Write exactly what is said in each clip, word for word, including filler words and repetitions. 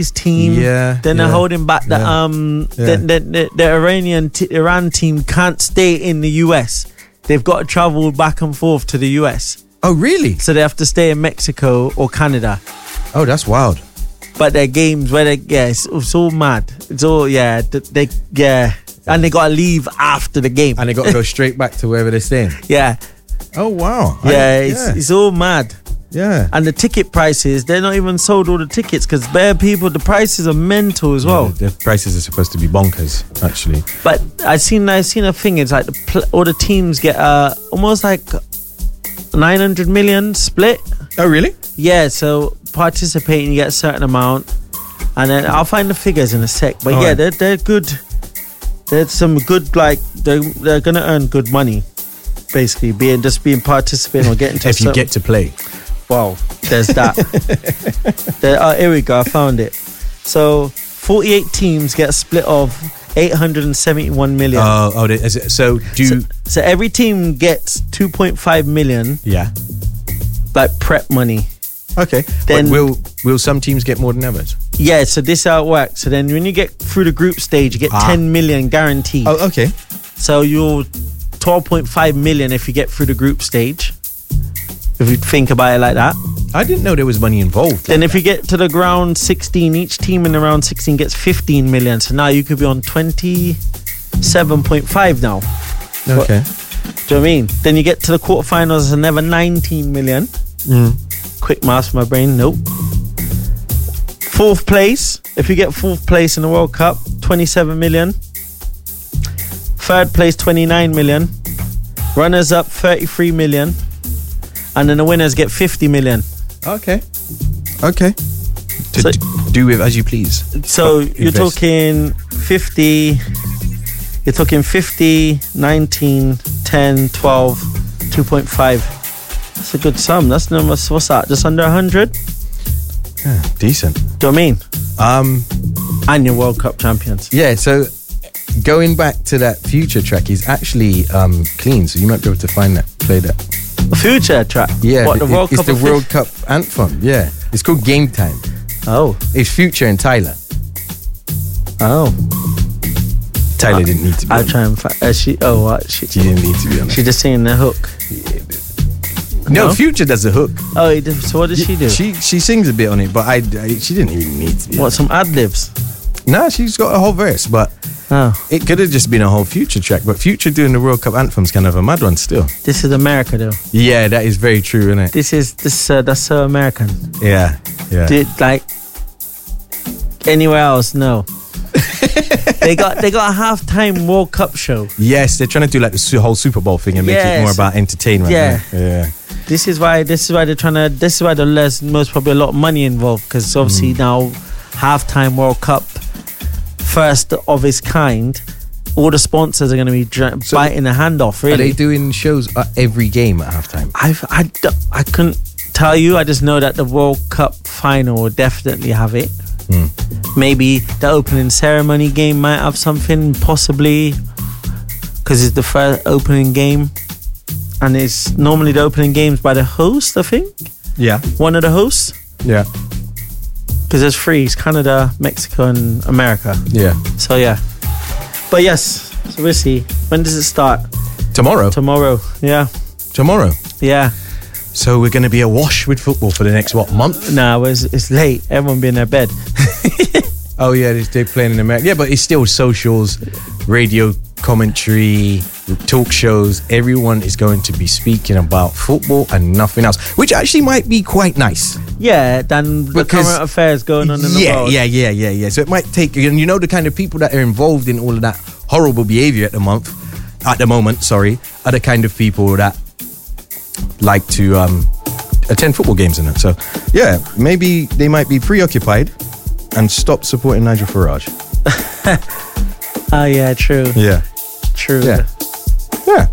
team. Yeah, then yeah, they're holding back the yeah, um yeah. the, the, the, the Iranian t- Iran team can't stay in the U S. They've got to travel back and forth to the U S. Oh, really? So they have to stay in Mexico or Canada. Oh, that's wild. But their games where they yeah, it's, it's all mad. It's all yeah, they, they yeah, and they got to leave after the game. And they got to go straight back to wherever they're staying. Yeah, Oh, wow. yeah, I- it's yeah. it's all mad. yeah. And the ticket prices, they're not even sold all the tickets because bare people, the prices are mental as well. Yeah, the prices are supposed to be bonkers, actually. But I seen I seen a thing. It's like the pl- all the teams get uh almost like nine hundred million split. Oh, really? Yeah, so participating you get a certain amount, and then I'll find the figures in a sec. But All yeah, right. they're they're good. There's some good like they're they're gonna earn good money, basically being just being participating or getting to. If you certain- get to play. Wow, there's that. there, oh, here we go. I found it. So forty-eight teams get a split of eight hundred seventy-one million. Oh, oh, is it, so do so, so every team gets two point five million yeah. like prep money. Okay. Then- But will will some teams get more than others? Yeah, so this is how it works. So then when you get through the group stage, you get Ah. ten million guaranteed. Oh, okay. So you're twelve point five million if you get through the group stage. If you think about it like that. I didn't know there was money involved. Then if you get to the round sixteen, each team in the round sixteen gets fifteen million. So now you could be on twenty-seven point five now. Okay. Do you know what I mean? Then you get to the quarterfinals, another nineteen million. Mm. Quick maths for my brain. Nope. Fourth place. If you get fourth place in the World Cup, twenty-seven million. Third place, twenty-nine million. Runners up, thirty-three million. And then the winners get fifty million. Okay. Okay. To So- d- do with as you please. So you're Invest. talking fifty. You're talking fifty, nineteen, ten, twelve, two point five. That's a good sum. That's number, what's that? Just under one hundred? Yeah, decent. Do you know what I mean? Um. And you're World Cup champions. Yeah. So going back to that future track is actually um clean. So you might be able to find that, play that. A future track. Yeah. What, the it- World it's Cup the of World Fish? Cup anthem. Yeah. It's called Game Time. Oh. It's Future and Tyler. Oh. Tyler didn't need to be. I'll on try and find. Uh, she. Oh, what? She. it. She didn't need to be on it. She just singing the hook. No, No? Future does the hook. Oh, he did, so what did she do? She she sings a bit on it, but I, I she didn't even need to be. What, some ad libs? Nah, she's got a whole verse, but Oh, it could have just been a whole Future track. But Future doing the World Cup anthem's kind of a mad one still. this is America though. Yeah, that is very true, isn't it? This is this. Uh, that's so American. Yeah, yeah. Did like anywhere else? No. they got they got a halftime World Cup show. Yes, they're trying to do like the su- whole Super Bowl thing and make it Yes. more about entertainment. Yeah. yeah. This is why this is why they're trying to. This is why there's most probably a lot of money involved because Mm. obviously now halftime World Cup, first of its kind. All the sponsors are going to be dra- So biting the hand off. Are they Really, doing shows at every game at halftime? I've, I d- I couldn't tell you. I just know that the World Cup final will definitely have it. Hmm. Maybe the opening ceremony game might have something, possibly, because it's the first opening game, and it's normally the opening games by the host. I think Yeah, one of the hosts, yeah, because there's three: it's Canada, Mexico, and America. yeah. So yeah, but yes, so we'll see. When does it start? Tomorrow, Tomorrow. Yeah, tomorrow. yeah. So we're going to be awash with football for the next what month? Nah, it's, it's late. Everyone be in their bed. Oh yeah, they- they're playing in America. Yeah, but it's still socials, radio commentary, talk shows. Everyone is going to be speaking about football and nothing else, which actually might be quite nice. Yeah, than the Because- current affairs going on in the yeah, world. yeah, yeah, yeah, yeah. So it might take, and you know, the kind of people that are involved in all of that horrible behavior at the month, at the moment, sorry, are the kind of people that like to um, attend football games and that. So yeah, maybe they might be preoccupied and stop supporting Nigel Farage. Oh yeah, true, Yeah, true. yeah, yeah,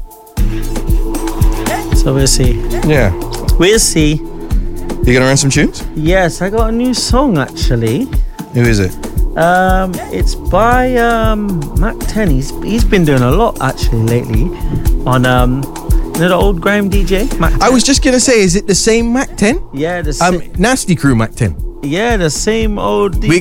So we'll see. yeah. We'll see. You gonna run some tunes? Yes, I got a new song actually. Who is it? Um, it's by um Mac ten. He's he's been doing a lot actually lately on um you know the old grime D J Mac ten. I was just gonna say, is it the same Mac ten? yeah the Um, sa- Nasty Crew Mac ten. yeah the same old D J. We